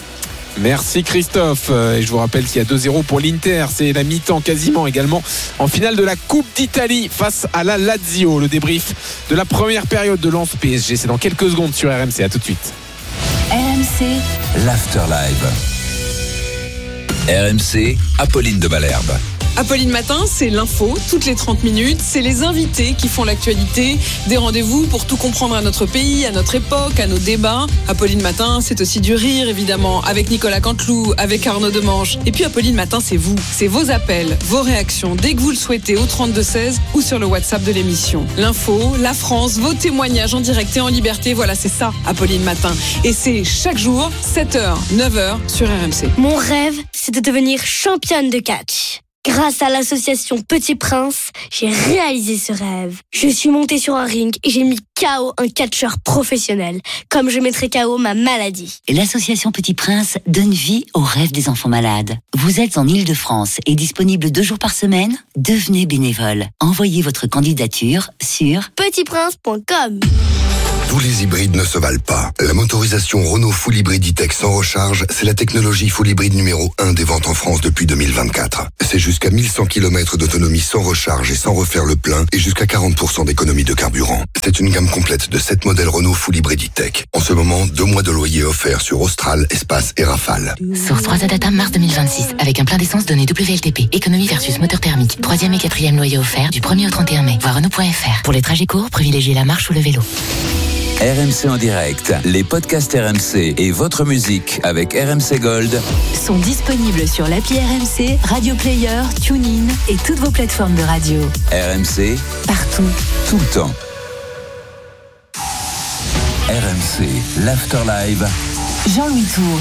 Merci Christophe, et je vous rappelle qu'il y a deux zéro pour l'Inter, c'est la mi-temps quasiment également en finale de la Coupe d'Italie face à la Lazio. Le débrief de la première période de Lens P S G, c'est dans quelques secondes sur R M C, à tout de suite. R M M C, l'Afterlive. R M C, Apolline de Malherbe. Apolline Matin, c'est l'info, toutes les trente minutes, c'est les invités qui font l'actualité, des rendez-vous pour tout comprendre à notre pays, à notre époque, à nos débats. Apolline Matin, c'est aussi du rire évidemment, avec Nicolas Canteloup, avec Arnaud Demange. Et puis Apolline Matin, c'est vous, c'est vos appels, vos réactions, dès que vous le souhaitez au trente-deux seize ou sur le WhatsApp de l'émission. L'info, la France, vos témoignages en direct et en liberté, voilà c'est ça Apolline Matin. Et c'est chaque jour, sept heures, neuf heures sur R M C. Mon rêve, c'est de devenir championne de catch. Grâce à l'association Petit Prince, j'ai réalisé ce rêve. Je suis montée sur un ring et j'ai mis K O un catcheur professionnel, comme je mettrai K O ma maladie. L'association Petit Prince donne vie aux rêves des enfants malades. Vous êtes en Île-de-France et disponible deux jours par semaine ? Devenez bénévole. Envoyez votre candidature sur petit prince point com. Tous les hybrides ne se valent pas. La motorisation Renault Full Hybrid E-Tech sans recharge, c'est la technologie full hybride numéro un des ventes en France depuis deux mille vingt-quatre. C'est jusqu'à mille cent kilomètres d'autonomie sans recharge et sans refaire le plein et jusqu'à quarante pour cent d'économie de carburant. C'est une gamme complète de sept modèles Renault Full Hybrid E-Tech. En ce moment, deux mois de loyer offerts sur Austral, Espace et Rafale. Source trois A Data mars deux mille vingt-six. Avec un plein d'essence donné W L T P. Économie versus moteur thermique. Troisième et quatrième loyer offert du premier au trente et un mai. Voir Renault point F R. Pour les trajets courts, privilégiez la marche ou le vélo. R M C en direct, les podcasts R M C et votre musique avec R M C Gold sont disponibles sur l'appli R M C, Radio Player, TuneIn et toutes vos plateformes de radio. R M C, partout, tout le temps. R M C, l'Afterlive. Jean-Louis Tour.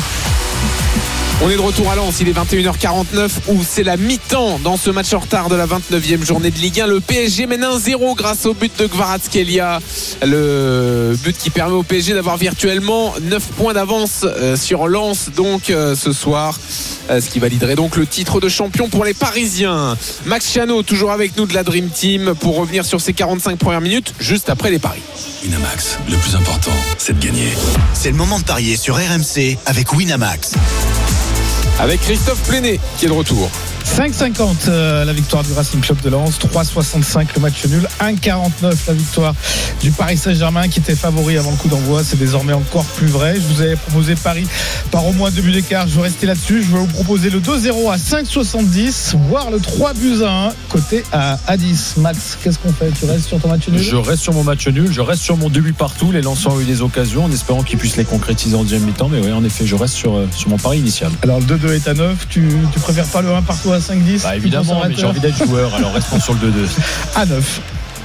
On est de retour à Lens, il est vingt et une heures quarante-neuf où c'est la mi-temps dans ce match en retard de la vingt-neuvième journée de Ligue un. Le P S G mène un zéro grâce au but de Kvaratskhelia. Le but qui permet au P S G d'avoir virtuellement neuf points d'avance sur Lens donc ce soir. Ce qui validerait donc le titre de champion pour les Parisiens. Max Chiano toujours avec nous de la Dream Team pour revenir sur ces quarante-cinq premières minutes juste après les paris. Winamax, le plus important, c'est de gagner. C'est le moment de parier sur R M C avec Winamax. Avec Christophe Plenet qui est de retour. cinq cinquante euh, la victoire du Racing Club de Lens, trois soixante-cinq le match nul, un quarante-neuf la victoire du Paris Saint-Germain qui était favori avant le coup d'envoi. C'est désormais encore plus vrai. Je vous avais proposé Paris par au moins deux buts d'écart. Je vais rester là-dessus. Je vais vous proposer le deux zéro à cinq soixante-dix, voire le trois buts à un côté à, à dix. Max, qu'est-ce qu'on fait? Tu restes sur ton match nul? Je reste sur mon match nul. Je reste sur mon deux buts partout. Les Lensois ont eu des occasions en espérant qu'ils puissent les concrétiser en deuxième mi-temps. Mais oui, en effet, je reste sur, sur mon pari initial. Alors le deux deux est à neuf. Tu, tu préfères pas le un partout à cinq dix? Bah évidemment, mais j'ai envie d'être joueur, alors restons sur le deux deux. À neuf.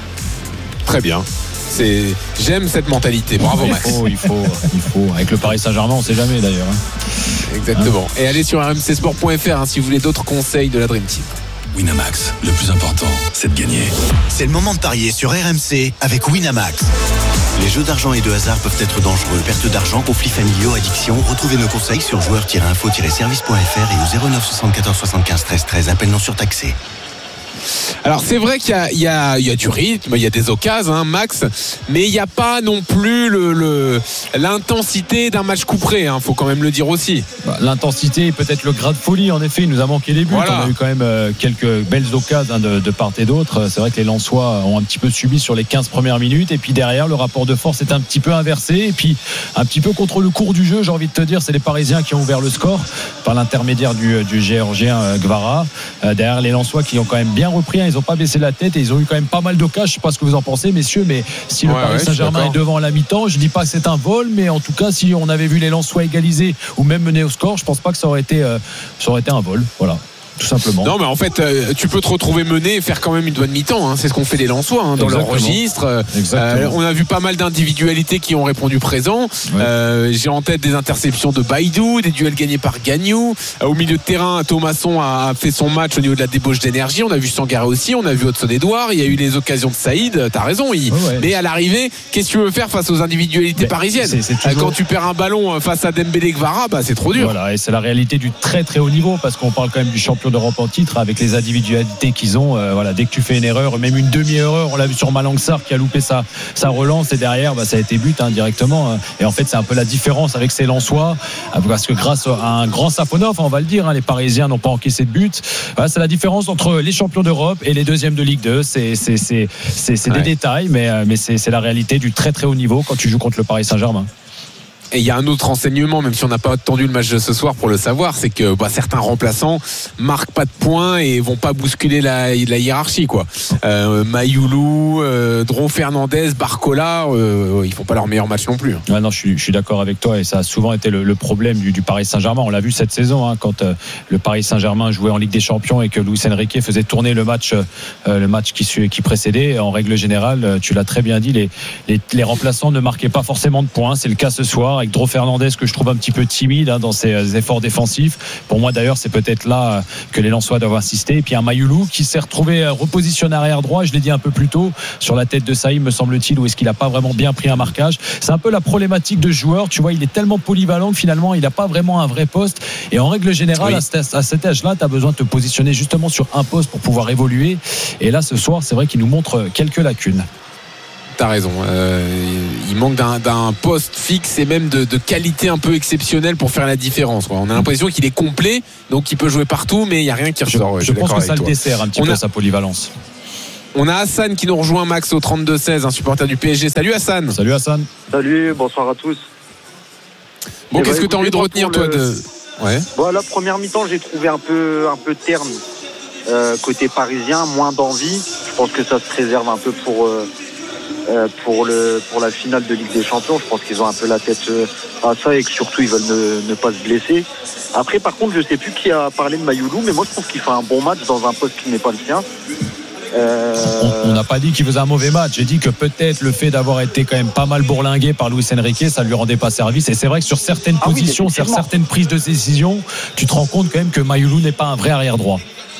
Très bien. C'est... J'aime cette mentalité. Bravo Max. Il faut, il faut, il faut. Avec le Paris Saint-Germain, on ne sait jamais d'ailleurs. Exactement. Hein. Et allez sur r m c sport point f r hein, si vous voulez d'autres conseils de la Dream Team. Winamax, le plus important, c'est de gagner. C'est le moment de parier sur R M C avec Winamax. Les jeux d'argent et de hasard peuvent être dangereux. Perte d'argent, conflits familiaux, addiction. Retrouvez nos conseils sur joueurs tiret info tiret service point f r et au zéro neuf soixante-quatorze soixante-quinze treize treize. Appel non surtaxé. Alors c'est vrai qu'il y a, il y a, il y a du rythme, il y a des occasions, hein, Max, mais il n'y a pas non plus le, le, l'intensité d'un match couperé, hein, faut quand même le dire aussi. Bah, l'intensité et peut-être le gras de folie, en effet, il nous a manqué des buts. Voilà. On a eu quand même euh, quelques belles occasions hein, de, de part et d'autre. C'est vrai que les Lensois ont un petit peu subi sur les quinze premières minutes et puis derrière, le rapport de force est un petit peu inversé et puis un petit peu contre le cours du jeu, j'ai envie de te dire, c'est les Parisiens qui ont ouvert le score par l'intermédiaire du, du Géorgien euh, Gvara. Euh, derrière les Lensois qui ont quand même bien repris, ils n'ont pas baissé la tête et ils ont eu quand même pas mal d'occasions. Je ne sais pas ce que vous en pensez, messieurs, mais si le ouais, Paris ouais, Saint-Germain est devant à la mi-temps, je ne dis pas que c'est un vol, mais en tout cas, si on avait vu les Lensois égaliser ou même mener au score, je ne pense pas que ça aurait été, euh, ça aurait été un vol. Voilà. Tout simplement. Non, mais en fait, euh, tu peux te retrouver mené et faire quand même une bonne mi-temps. Hein. C'est ce qu'ont fait les Lensois hein, dans leur registre. Euh, on a vu pas mal d'individualités qui ont répondu présent. Ouais. Euh, j'ai en tête des interceptions de Baïdou, des duels gagnés par Gagnou. Euh, au milieu de terrain, Thomasson a fait son match au niveau de la débauche d'énergie. On a vu Sangaré aussi, on a vu Hudson-Edouard. Il y a eu les occasions de Saïd. T'as raison. Il... Ouais, ouais. Mais à l'arrivée, qu'est-ce que tu veux faire face aux individualités mais parisiennes c'est, c'est toujours... Quand tu perds un ballon face à Dembélé Gvara, bah, c'est trop dur. Voilà, et c'est la réalité du très très haut niveau parce qu'on parle quand même du champion d'Europe en titre avec les individualités qu'ils ont. Euh, voilà, dès que tu fais une erreur, même une demi-erreur, on l'a vu sur Malang Sarr qui a loupé sa, sa relance et derrière, bah, ça a été but hein, directement. Hein. Et en fait, c'est un peu la différence avec ces Lensois parce que grâce à un grand Safonov, on va le dire, hein, les Parisiens n'ont pas encaissé de but. Voilà, c'est la différence entre les champions d'Europe et les deuxièmes de Ligue deux. C'est, c'est, c'est, c'est, c'est ouais. des détails, mais, mais c'est, c'est la réalité du très très haut niveau quand tu joues contre le Paris Saint-Germain. Et il y a un autre renseignement, même si on n'a pas attendu le match de ce soir pour le savoir, c'est que bah, certains remplaçants marquent pas de points et vont pas bousculer la, la hiérarchie, quoi. Euh, Mayoulou, euh, Dro Fernandez, Barcola, euh, ils font pas leur meilleur match non plus. Ouais, non, je suis, je suis d'accord avec toi et ça a souvent été le, le problème du, du Paris Saint-Germain. On l'a vu cette saison, hein, quand euh, le Paris Saint-Germain jouait en Ligue des Champions et que Luis Enrique faisait tourner le match, euh, le match qui, qui précédait. En règle générale, tu l'as très bien dit, les, les, les remplaçants ne marquaient pas forcément de points. C'est le cas ce soir avec Dro Fernandez que je trouve un petit peu timide hein, dans ses efforts défensifs. Pour moi d'ailleurs c'est peut-être là que les Lensois doivent insister. Et puis un Mayoulou qui s'est retrouvé repositionné arrière droit, je l'ai dit un peu plus tôt, sur la tête de Saïm me semble-t-il, où est-ce qu'il n'a pas vraiment bien pris un marquage. C'est un peu la problématique de ce joueur, tu vois, il est tellement polyvalent que finalement il n'a pas vraiment un vrai poste. Et en règle générale, oui. à cet âge-là, tu as besoin de te positionner justement sur un poste pour pouvoir évoluer. Et là ce soir c'est vrai qu'il nous montre quelques lacunes. T'as raison, euh, il manque d'un, d'un poste fixe et même de, de qualité un peu exceptionnelle pour faire la différence, quoi. On a l'impression qu'il est complet, donc il peut jouer partout, mais il n'y a rien qui ressort. Je, je pense que ça le dessert un petit on peu a, sa polyvalence. On a Hassan qui nous rejoint, Max, au trente-deux seize, un supporter du P S G. Salut Hassan. Salut Hassan. Salut, bonsoir à tous. Bon, et qu'est-ce bah, que tu as envie de retenir, toi, le... de... Ouais. Bon, la première mi-temps, j'ai trouvé un peu, un peu terne euh, côté parisien, moins d'envie. Je pense que ça se préserve un peu pour... Euh, Euh, pour, le, pour la finale de Ligue des Champions. Je pense qu'ils ont un peu la tête euh, à ça et que surtout ils veulent ne, ne pas se blesser. Après par contre je sais plus qui a parlé de Mayoulou, mais moi je trouve qu'il fait un bon match dans un poste qui n'est pas le sien. Euh... On n'a pas dit qu'il faisait un mauvais match. J'ai dit que peut-être le fait d'avoir été quand même pas mal bourlingué par Luis Enrique, ça ne lui rendait pas service. Et c'est vrai que sur certaines ah positions, oui, sur certaines prises de décision, tu te rends compte quand même que Mayoulou n'est pas un vrai arrière droit.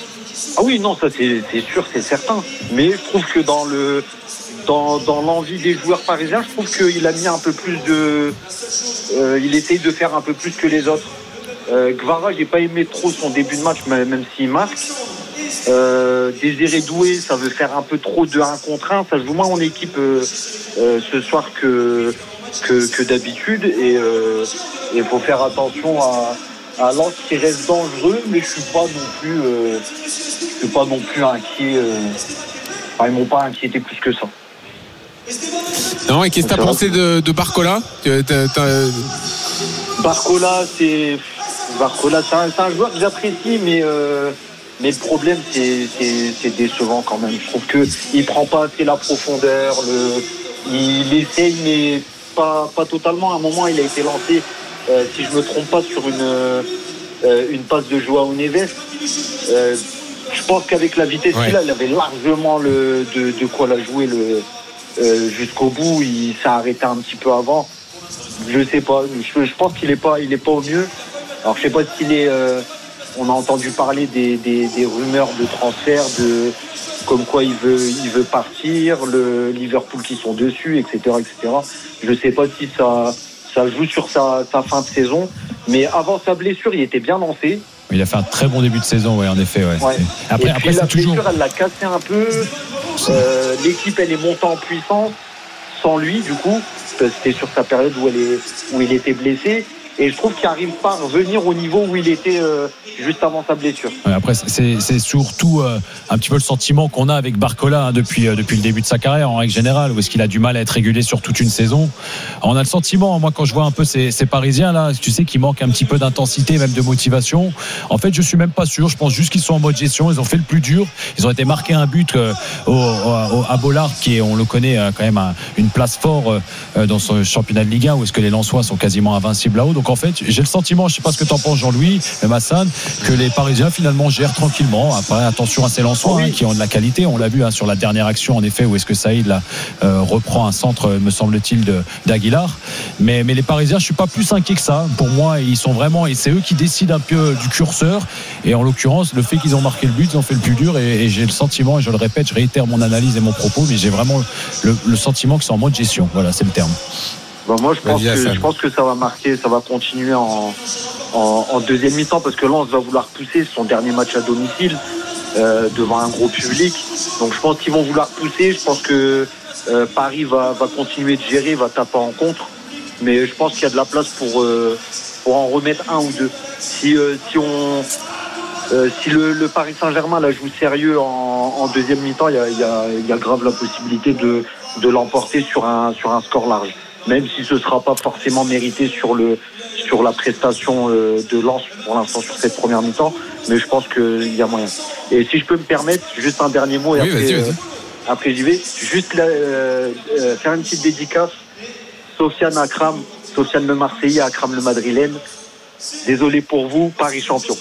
Ah oui, non, ça c'est, c'est sûr, c'est certain. Mais je trouve que dans le Dans, dans l'envie des joueurs parisiens, je trouve qu'il a mis un peu plus de... Euh, il essaye de faire un peu plus que les autres. Euh, Guevara, j'ai pas aimé trop son début de match, même s'il marque. Euh, Désiré Doué, ça veut faire un peu trop de un contre un. Ça joue moins en équipe euh, euh, ce soir que, que, que d'habitude. Et il euh, faut faire attention à, à Lens qui reste dangereux, mais je suis pas non plus, euh, je suis pas non plus inquiet. Euh, enfin, ils m'ont pas inquiété plus que ça. Non, et qu'est-ce que tu as pensé de, de Barcola? t'as, t'as... Barcola, c'est Barcola, c'est un, c'est un joueur que j'apprécie, mais euh, mais le problème, c'est, c'est, c'est décevant quand même. Je trouve que il prend pas assez la profondeur. Le, il essaye, mais pas pas totalement. À un moment, il a été lancé, euh, si je me trompe pas, sur une euh, une passe de Joao Neves. Euh, je pense qu'avec la vitesse ouais. qu'il a, il avait largement le de, de quoi la jouer le. Euh, jusqu'au bout, il s'est arrêté un petit peu avant. Je sais pas. Je, je pense qu'il est pas, il est pas au mieux. Alors je sais pas s'il est. Euh, on a entendu parler des, des, des rumeurs de transfert, de comme quoi il veut, il veut partir. Le Liverpool qui sont dessus, et cetera, et cetera. Je sais pas si ça, ça joue sur sa, sa fin de saison. Mais avant sa blessure, il était bien lancé. Il a fait un très bon début de saison, ouais, en effet. Ouais. Ouais. Après, et après puis c'est la toujours. blessure, elle l'a cassé un peu. Euh, l'équipe, elle est montée en puissance sans lui, du coup. C'était sur sa période où, elle est, où il était blessé. Et je trouve qu'il n'arrive pas à revenir au niveau où il était euh, juste avant sa blessure. Ouais, après, c'est, c'est surtout euh, un petit peu le sentiment qu'on a avec Barcola hein, depuis, euh, depuis le début de sa carrière, en règle générale, où est-ce qu'il a du mal à être régulier sur toute une saison. Alors, on a le sentiment, moi, quand je vois un peu ces, ces Parisiens, là, tu sais, qui manquent un petit peu d'intensité, même de motivation. En fait, je suis même pas sûr. Je pense juste qu'ils sont en mode gestion. Ils ont fait le plus dur. Ils ont été marqués un but euh, au, au, à Bollard, qui est, on le connaît, euh, quand même un, une place forte euh, dans ce championnat de Ligue un, où est-ce que les Lensois sont quasiment invincibles là-haut. Donc, en fait, j'ai le sentiment, je ne sais pas ce que tu en penses, Jean-Louis, mais Massan, que les Parisiens finalement gèrent tranquillement. Après, attention à ces Lensois hein, qui ont de la qualité. On l'a vu hein, sur la dernière action, en effet, où est-ce que Saïd là, euh, reprend un centre, me semble-t-il, de, d'Aguilar. Mais, mais les Parisiens, je ne suis pas plus inquiet que ça. Pour moi, ils sont vraiment, et c'est eux qui décident un peu du curseur. Et en l'occurrence, le fait qu'ils ont marqué le but, ils ont fait le plus dur. Et, et j'ai le sentiment, et je le répète, je réitère mon analyse et mon propos, mais j'ai vraiment le, le sentiment qu'ils sont en mode gestion. Voilà, c'est le terme. Bah moi je pense, que, je pense que ça va marquer, ça va continuer en, en, en deuxième mi-temps parce que Lens va vouloir pousser son dernier match à domicile euh, devant un gros public. Donc je pense qu'ils vont vouloir pousser. Je pense que euh, Paris va, va continuer de gérer, va taper en contre. Mais je pense qu'il y a de la place pour, euh, pour en remettre un ou deux. Si, euh, si, on, euh, si le, le Paris Saint-Germain la joue sérieux en, en deuxième mi-temps, il y a, il y a, il y a grave la possibilité de, de l'emporter sur un, sur un score large. même si ce sera pas forcément mérité sur le sur la prestation euh, de Lens pour l'instant sur cette première mi-temps, mais je pense qu'il y a moyen. Et si je peux me permettre, juste un dernier mot et oui, après, vas-y, vas-y. Euh, après j'y vais, juste là, euh, euh, faire une petite dédicace. Sofiane Akram, Sofiane le Marseillais, Akram le Madrilène. Désolé pour vous, Paris champion.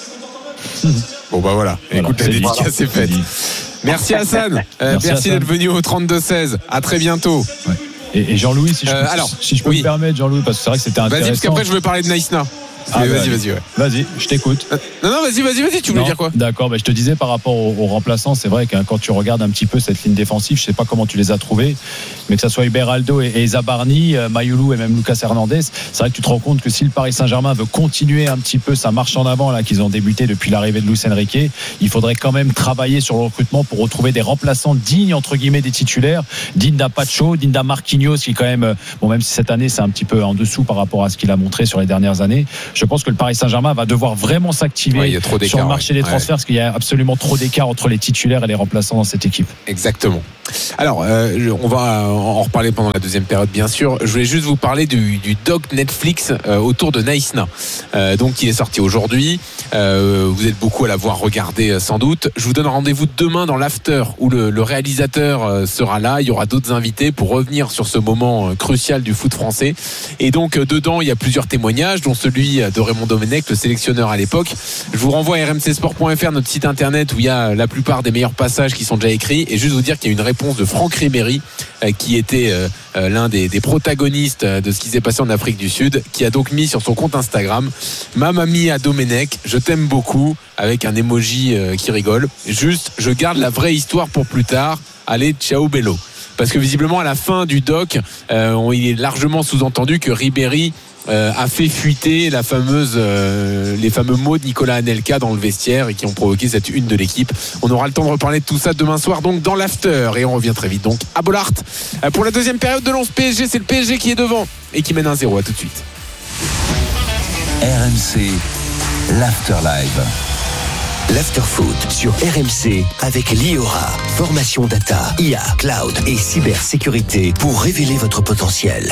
Bon bah voilà, voilà écoute, la dédicace voilà. est faite. Merci Hassan, euh, merci, merci d'être venu au trente-deux seize. À très bientôt. Ouais. Et, et Jean-Louis, si je peux, euh, alors, si je peux oui. me permettre, Jean-Louis, parce que c'est vrai que c'était intéressant. Vas-y, parce qu'après je veux parler de Naïsna. Ah, vas-y, vas-y, ouais. Vas-y, je t'écoute. Euh, non, non, vas-y, vas-y, vas-y, tu voulais non, dire quoi? D'accord, bah, je te disais par rapport aux, aux remplaçants, c'est vrai que hein, quand tu regardes un petit peu cette ligne défensive, je sais pas comment tu les as trouvés, mais que ça soit Beraldo et, et Zabarni, euh, Mayoulou et même Lucas Hernandez, c'est vrai que tu te rends compte que si le Paris Saint-Germain veut continuer un petit peu sa marche en avant là qu'ils ont débuté depuis l'arrivée de Luis Enrique, il faudrait quand même travailler sur le recrutement pour retrouver des remplaçants dignes entre guillemets des titulaires, dignes d'Apacho, dignes d'un Marquinhos qui quand même, bon même si cette année c'est un petit peu en dessous par rapport à ce qu'il a montré sur les dernières années, je pense que le Paris Saint-Germain va devoir vraiment s'activer ouais, sur le marché ouais. des transferts ouais. parce qu'il y a absolument trop d'écart entre les titulaires et les remplaçants dans cette équipe. Exactement. Alors, euh, on va en reparler pendant la deuxième période, bien sûr. Je voulais juste vous parler du, du doc Netflix euh, autour de Naïsna, euh, donc qui est sorti aujourd'hui. Euh, vous êtes beaucoup à l'avoir regardé euh, sans doute. Je vous donne rendez-vous demain dans l'after où le, le réalisateur euh, sera là. Il y aura d'autres invités pour revenir sur ce moment euh, crucial du foot français. Et donc euh, dedans, il y a plusieurs témoignages, dont celui de Raymond Domenech, le sélectionneur à l'époque. Je vous renvoie à r m c sport point f r, notre site internet où il y a la plupart des meilleurs passages qui sont déjà écrits. Et juste vous dire qu'il y a une réponse de Franck Ribéry euh, qui était euh, euh, l'un des, des protagonistes de ce qui s'est passé en Afrique du Sud, qui a donc mis sur son compte Instagram: Mamma mia Domenech, je t'aime beaucoup, avec un emoji euh, qui rigole. Juste, je garde la vraie histoire pour plus tard. Allez, ciao bello. Parce que visiblement à la fin du doc, euh, il est largement sous-entendu que Ribéry Euh, a fait fuiter la fameuse, euh, les fameux mots de Nicolas Anelka dans le vestiaire et qui ont provoqué cette une de l'équipe. On aura le temps de reparler de tout ça demain soir, donc dans l'after, et on revient très vite donc à Bollaert euh, pour la deuxième période de l'once P S G. C'est le P S G qui est devant et qui mène un zéro. À tout de suite. R M C, l'after live. L'Afterfoot sur R M C avec Liora. Formation data, I A, cloud et cybersécurité pour révéler votre potentiel.